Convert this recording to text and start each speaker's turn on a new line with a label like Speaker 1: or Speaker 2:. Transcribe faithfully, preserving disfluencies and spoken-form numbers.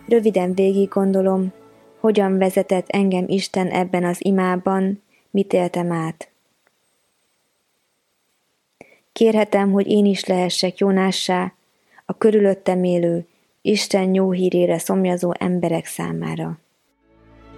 Speaker 1: Röviden végig gondolom, hogyan vezetett engem Isten ebben az imában, mit éltem át. Kérhetem, hogy én is lehessek Jónássá, a körülöttem élő, Isten jó hírére szomjazó emberek számára.